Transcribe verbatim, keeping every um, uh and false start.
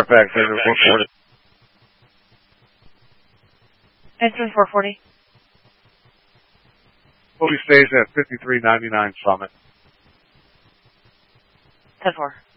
Fairfax, Edge four forty. Edge four forty. We'll be staged at fifty-three ninety-nine Summit. ten four.